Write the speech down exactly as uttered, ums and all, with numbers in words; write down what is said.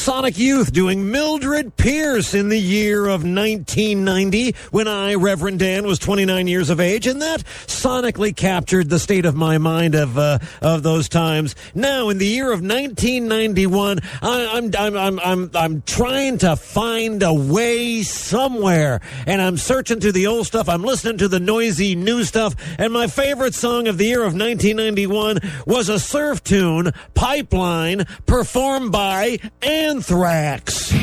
Sonic Youth doing Mildred Pierce in the year of nineteen ninety when I, Reverend Dan, was twenty-nine years of age, and that sonically captured the state of my mind of uh, of those times. Now, in the year of nineteen ninety-one, I, I'm I'm I'm I'm I'm trying to find a way somewhere, and I'm searching through the old stuff. I'm listening to the noisy new stuff, and my favorite song of the year of nineteen ninety-one was a surf tune, Pipeline, performed by Anthrax.